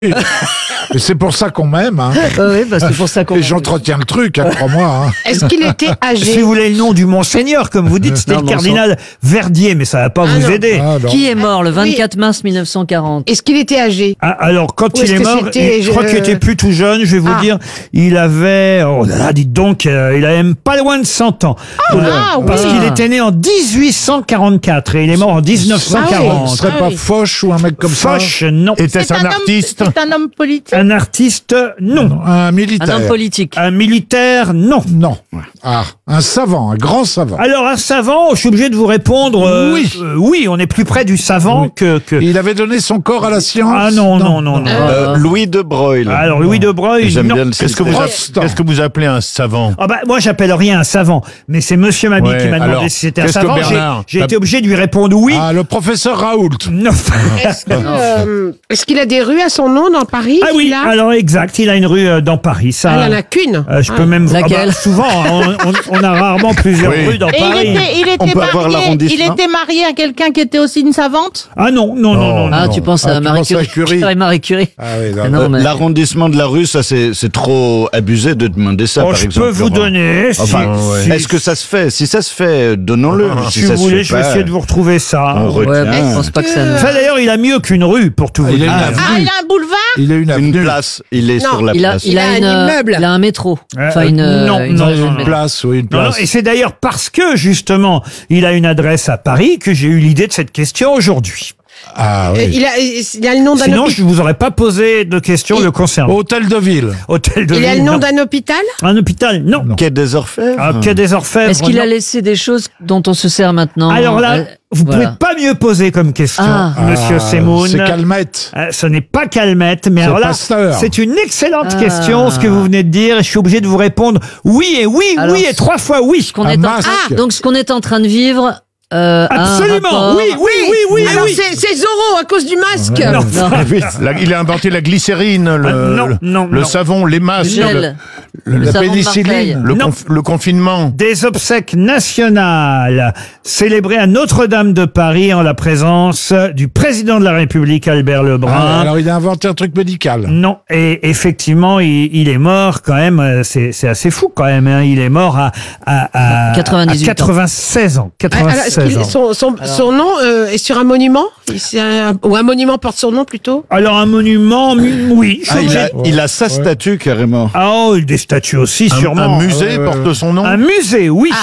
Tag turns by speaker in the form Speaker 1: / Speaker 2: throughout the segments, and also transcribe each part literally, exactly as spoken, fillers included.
Speaker 1: Et c'est pour ça qu'on m'aime. Hein.
Speaker 2: Oui, bah c'est pour ça qu'on
Speaker 1: Et j'entretiens le truc, hein, crois-moi. Hein.
Speaker 3: Est-ce qu'il était âgé?
Speaker 4: Si vous voulez le nom du Monseigneur, comme vous dites, c'était
Speaker 5: Non,
Speaker 4: le
Speaker 5: non,
Speaker 4: cardinal Verdier, mais ça va pas
Speaker 3: Ah,
Speaker 4: vous
Speaker 3: non.
Speaker 4: aider.
Speaker 1: Ah, non.
Speaker 2: Qui est mort le vingt-quatre mars mille neuf cent quarante?
Speaker 3: Est-ce qu'il était âgé?
Speaker 4: Ah, alors, quand
Speaker 3: Ou
Speaker 4: il
Speaker 3: est-ce
Speaker 4: est
Speaker 3: que
Speaker 4: mort,
Speaker 3: c'était,
Speaker 4: il- je crois
Speaker 3: euh,
Speaker 4: qu'il était plus tout jeune, je vais vous
Speaker 3: Ah.
Speaker 4: dire, il avait, oh là là, dites donc, euh, il avait même pas loin de cent ans.
Speaker 3: Ah,
Speaker 4: Parce
Speaker 3: oui.
Speaker 4: qu'il était né en dix-huit cent quarante-quatre et il est mort en dix-neuf cent
Speaker 1: Ce
Speaker 4: quarante.
Speaker 1: serait
Speaker 3: Ah
Speaker 1: pas
Speaker 3: oui.
Speaker 1: Foch ou un mec comme ça?
Speaker 4: Foch, non.
Speaker 5: Était-ce un artiste?
Speaker 6: C'est un homme politique.
Speaker 4: Un artiste, non.
Speaker 1: Non, un
Speaker 2: Un
Speaker 1: militaire.
Speaker 2: homme politique.
Speaker 4: Un militaire, non.
Speaker 1: Non. Ah, un savant, un grand savant.
Speaker 4: Alors, un savant, je suis obligé de vous répondre, euh,
Speaker 1: Oui.
Speaker 4: euh, oui, on est plus près du savant
Speaker 1: Oui.
Speaker 4: que, que...
Speaker 1: Il avait donné son corps à la science.
Speaker 4: Ah non, non, non, non.
Speaker 5: Euh, Louis de Broglie.
Speaker 4: Alors, Louis de Broglie,
Speaker 5: J'aime
Speaker 4: non.
Speaker 5: bien le
Speaker 7: Qu'est-ce que, vous
Speaker 5: citer.
Speaker 7: appelez, qu'est-ce que vous appelez un savant?
Speaker 4: Ah bah, moi, j'appelle rien un savant, mais c'est Monsieur Mabi
Speaker 7: Ouais,
Speaker 4: qui m'a demandé
Speaker 7: alors,
Speaker 4: si c'était un
Speaker 7: qu'est-ce que
Speaker 4: savant. J'ai-
Speaker 7: Bernard
Speaker 4: J'ai
Speaker 7: t'as-
Speaker 4: été obligé de lui répondre oui.
Speaker 1: Ah, le professeur Raoult.
Speaker 4: Non.
Speaker 3: Est-ce que, euh, est-ce qu'il a des rues à son nom dans Paris?
Speaker 4: Ah oui,
Speaker 3: celui-là
Speaker 4: alors exact, il a une rue euh, dans Paris. Ça,
Speaker 3: Ah, il en a qu'une.
Speaker 4: euh, je peux
Speaker 3: Ah.
Speaker 4: même vous-
Speaker 2: Laquelle
Speaker 4: ah bah, souvent, hein, on, on- on a rarement plusieurs
Speaker 7: Oui.
Speaker 4: rues dans
Speaker 6: Et il
Speaker 4: Paris.
Speaker 6: était, il
Speaker 5: On
Speaker 6: était
Speaker 5: peut avoir
Speaker 6: marié, il
Speaker 5: l'arrondissement.
Speaker 6: était marié à quelqu'un qui était aussi une savante.
Speaker 4: Ah non, non, non, non.
Speaker 2: Ah,
Speaker 4: non.
Speaker 2: tu penses
Speaker 1: Ah,
Speaker 2: à
Speaker 1: tu
Speaker 2: Marie
Speaker 1: penses à
Speaker 2: Curie.
Speaker 1: Curie.
Speaker 2: Ouais, Marie Curie.
Speaker 1: Ah oui, non,
Speaker 2: Ah non,
Speaker 5: Euh,
Speaker 2: mais-
Speaker 5: L'arrondissement de la rue, ça c'est c'est trop abusé de demander ça,
Speaker 4: Oh,
Speaker 5: par
Speaker 4: je
Speaker 5: exemple.
Speaker 4: peux vous
Speaker 5: Laurent.
Speaker 4: donner. si-
Speaker 5: Enfin,
Speaker 4: si,
Speaker 5: Est-ce que ça se fait? Si ça se fait, donnons-le.
Speaker 4: si
Speaker 5: si ça
Speaker 4: vous
Speaker 5: se
Speaker 4: voulez,
Speaker 5: fait
Speaker 4: je vais
Speaker 5: pas,
Speaker 4: essayer de vous retrouver ça.
Speaker 5: on
Speaker 2: Ouais,
Speaker 5: retient.
Speaker 2: mais je pense pas que ça.
Speaker 4: Ça d'ailleurs, il a mieux qu'une rue pour tout
Speaker 1: Ah,
Speaker 4: vous
Speaker 1: il a
Speaker 4: dire.
Speaker 1: une
Speaker 6: Ah,
Speaker 1: avenue.
Speaker 6: il a un boulevard.
Speaker 1: Il a une
Speaker 5: Une
Speaker 1: avenue.
Speaker 5: place. Il est
Speaker 3: Non.
Speaker 5: sur la
Speaker 2: Il a,
Speaker 5: place.
Speaker 2: il a,
Speaker 3: Il a
Speaker 2: une,
Speaker 3: un immeuble.
Speaker 2: il a un métro.
Speaker 4: Euh,
Speaker 2: Enfin, une,
Speaker 4: euh, non,
Speaker 2: une-
Speaker 4: non,
Speaker 2: une-
Speaker 4: non,
Speaker 1: Une
Speaker 4: non.
Speaker 1: place, oui, une
Speaker 4: Non, non,
Speaker 1: place.
Speaker 4: et c'est d'ailleurs parce que, justement, il a une adresse à Paris que j'ai eu l'idée de cette question aujourd'hui.
Speaker 1: Ah
Speaker 3: Euh,
Speaker 1: oui.
Speaker 3: Il a, il a le nom d'un
Speaker 4: Sinon,
Speaker 3: hôpital.
Speaker 4: je vous aurais pas posé de questions
Speaker 3: Il-
Speaker 4: le concernant.
Speaker 1: Hôtel de ville.
Speaker 4: Hôtel de
Speaker 3: Il a
Speaker 4: ville,
Speaker 3: le nom
Speaker 4: non.
Speaker 3: d'un hôpital?
Speaker 4: Un hôpital, non.
Speaker 1: Non.
Speaker 5: Quai des Orfèvres.
Speaker 4: Un quai des Orfèvres,
Speaker 2: Est-ce qu'il a
Speaker 4: non.
Speaker 2: laissé des choses dont on se sert maintenant?
Speaker 4: Alors là,
Speaker 2: Euh,
Speaker 4: vous
Speaker 2: voilà.
Speaker 4: pouvez pas mieux poser comme question,
Speaker 2: Ah.
Speaker 4: Monsieur
Speaker 1: Ah,
Speaker 4: Semoun.
Speaker 1: C'est Calmette.
Speaker 4: Euh, ce n'est pas Calmette, mais
Speaker 1: C'est
Speaker 4: alors là,
Speaker 1: Pasteur.
Speaker 4: c'est une excellente
Speaker 2: Ah.
Speaker 4: question, ce que vous venez de dire, et je suis obligé de vous répondre oui et oui,
Speaker 2: Alors,
Speaker 4: oui et trois fois oui.
Speaker 2: Ce qu'on
Speaker 1: Un
Speaker 2: est en
Speaker 1: masque.
Speaker 2: train- donc, ce qu'on est en train de vivre. Euh, a un
Speaker 4: Absolument,
Speaker 2: rapport-
Speaker 4: oui, oui, oui, oui,
Speaker 3: Alors
Speaker 4: oui.
Speaker 3: c'est c'est Zorro à cause du masque.
Speaker 4: Non.
Speaker 7: La- il a inventé la glycérine, le,
Speaker 4: Ah, non,
Speaker 7: le-
Speaker 4: non,
Speaker 7: le
Speaker 4: non.
Speaker 7: savon, les masques, le,
Speaker 2: Gel.
Speaker 7: le-
Speaker 2: Le
Speaker 7: la
Speaker 2: savon de
Speaker 7: pénicilline,
Speaker 2: Marseille.
Speaker 7: le,
Speaker 4: Non.
Speaker 7: conf- le confinement.
Speaker 4: Des obsèques nationales célébrées à Notre-Dame de Paris en la présence du président de la République, Albert
Speaker 1: Ah,
Speaker 4: Lebrun.
Speaker 1: alors il a inventé un truc médical.
Speaker 4: Non, et effectivement, il, il est mort quand même, euh, c'est c'est assez fou quand même, hein, il est mort à, à, à,
Speaker 2: quatre-vingt-dix-huit
Speaker 4: à quatre-vingt-seize ans.
Speaker 3: Ah, alors, est-ce
Speaker 4: quatre-vingt-seize
Speaker 3: qu'il-
Speaker 4: ans.
Speaker 3: son, son, son nom euh, est sur un monument? C'est un- ou un monument porte son nom plutôt?
Speaker 4: Alors un monument, mu- oui. je suis
Speaker 5: Ah, il,
Speaker 4: obligé
Speaker 5: a,
Speaker 4: de-
Speaker 5: il a sa statue carrément.
Speaker 4: Ah, oh, des statues aussi,
Speaker 7: Un,
Speaker 4: sûrement.
Speaker 7: un musée
Speaker 1: ouais, ouais,
Speaker 7: porte
Speaker 1: ouais.
Speaker 7: son nom.
Speaker 4: Un musée, oui.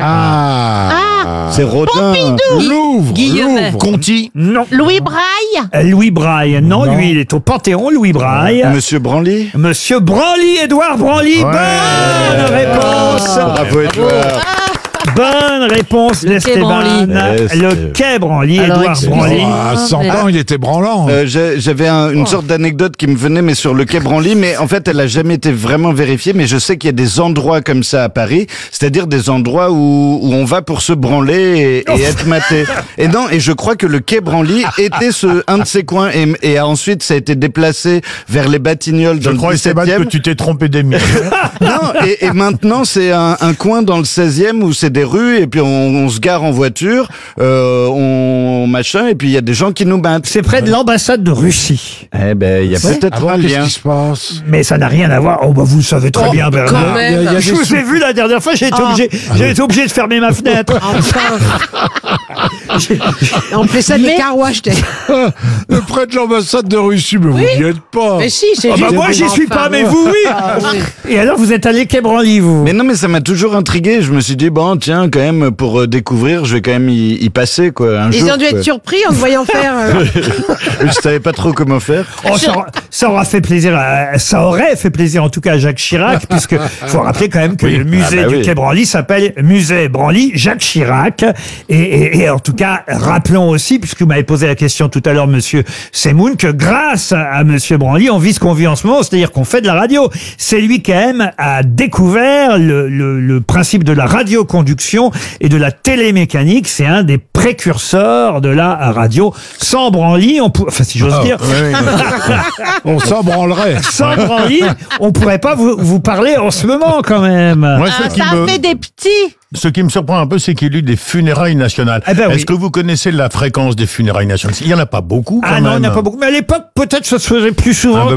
Speaker 1: Ah.
Speaker 5: C'est Rodin.
Speaker 1: Louvre.
Speaker 2: Guillemet.
Speaker 1: Louvre.
Speaker 7: Conti.
Speaker 4: Non.
Speaker 6: Louis Braille.
Speaker 4: Euh, Louis Braille. Non,
Speaker 1: Non.
Speaker 4: lui, il est au Panthéon, Louis Braille.
Speaker 5: Monsieur Branly.
Speaker 4: Monsieur Branly, Édouard Branly. Bonne réponse.
Speaker 5: Bravo Edouard.
Speaker 4: Bonne réponse
Speaker 2: Le quai
Speaker 4: d'Esteban.
Speaker 2: Branly.
Speaker 5: Eh,
Speaker 4: Le
Speaker 5: c'est-
Speaker 4: quai Branly,
Speaker 2: Alors,
Speaker 4: Édouard
Speaker 2: excusez-
Speaker 4: Branly.
Speaker 1: Ah, à cent
Speaker 2: mais-
Speaker 1: ans, il était branlant.
Speaker 5: Euh, j'ai- J'avais un- une sorte d'anecdote qui me venait, mais sur le quai Branly, mais en fait, elle a jamais été vraiment vérifiée. Mais je sais qu'il y a des endroits comme ça à Paris, c'est-à-dire des endroits où, où on va pour se branler et, et être maté. Et non, et je crois que le quai Branly était ce, un de ces coins, et, et ensuite ça a été déplacé vers les Batignolles dans
Speaker 7: Je
Speaker 5: le
Speaker 7: crois, Esteban, que
Speaker 5: dix-septième.
Speaker 7: tu t'es trompé d'émission.
Speaker 5: Non, et, et maintenant c'est un, un coin dans le seizième où c'est des rues et puis on, on se gare en voiture, euh, on machin et puis il y a des gens qui nous battent.
Speaker 4: C'est près de l'ambassade de Russie.
Speaker 5: Eh ben il y a
Speaker 1: Ah
Speaker 5: peut-être
Speaker 1: bon,
Speaker 5: un
Speaker 1: qu'est-ce
Speaker 5: lien.
Speaker 1: qui se passe?
Speaker 4: Mais ça n'a rien à voir. Oh, bah, vous le savez très
Speaker 3: Oh,
Speaker 4: bien,
Speaker 3: quand
Speaker 4: Bernard.
Speaker 3: même.
Speaker 1: Il y a- il y a
Speaker 4: Je
Speaker 1: des
Speaker 4: vous ai
Speaker 1: sous-
Speaker 4: vu la dernière fois, j'ai été
Speaker 3: Ah.
Speaker 4: obligé, j'ai été obligé de fermer ma fenêtre.
Speaker 3: On fait ça des carouaches. t'es-
Speaker 1: Euh, Près de l'ambassade de Russie, mais vous n'y êtes pas.
Speaker 3: Mais si, c'est
Speaker 4: Ah
Speaker 3: juste.
Speaker 4: bah moi, j'y suis pas, mais vous, oui. Et alors, vous êtes allé quai Branly, vous.
Speaker 5: Mais non, mais ça m'a toujours intrigué. Je me suis dit bon, tiens, quand même pour euh, découvrir, je vais quand même y, y passer quoi. Un
Speaker 3: Ils
Speaker 5: jour,
Speaker 3: ont dû
Speaker 5: quoi.
Speaker 3: être surpris en te voyant faire. euh,
Speaker 5: Je savais pas trop comment faire.
Speaker 4: Oh, ça, aura, ça aura fait plaisir, à- ça aurait fait plaisir en tout cas à Jacques Chirac, puisque faut rappeler quand même que le musée
Speaker 5: Ah bah
Speaker 4: du
Speaker 5: oui.
Speaker 4: quai Branly s'appelle Musée Branly Jacques Chirac. Et, et, et en tout cas, rappelons aussi, puisque vous m'avez posé la question tout à l'heure, Monsieur Semoun, que grâce à, à Monsieur Branly, on vit ce qu'on vit en ce moment, c'est-à-dire qu'on fait de la radio. C'est lui quand même a découvert le, le, le principe de la radioconduction et de la télémécanique. C'est un des précurseurs de la radio. Sans Branly, on peut, enfin si j'ose
Speaker 1: Ah,
Speaker 4: dire.
Speaker 1: oui, oui. On s'en branlerait.
Speaker 4: Sans Branly, on pourrait pas vous, vous parler en ce moment quand même.
Speaker 7: Moi,
Speaker 6: Ah,
Speaker 7: ce, qui
Speaker 6: ça
Speaker 7: me,
Speaker 6: fait des petits.
Speaker 7: ce qui me surprend un peu, c'est qu'il y a eu des funérailles nationales.
Speaker 4: Eh ben oui.
Speaker 7: Est-ce que vous connaissez la fréquence des funérailles nationales? Il y en a pas beaucoup, quand
Speaker 4: Ah non, il
Speaker 7: même.
Speaker 4: n'y en a pas beaucoup. Mais à l'époque, peut-être ça se faisait plus souvent.
Speaker 7: Un peu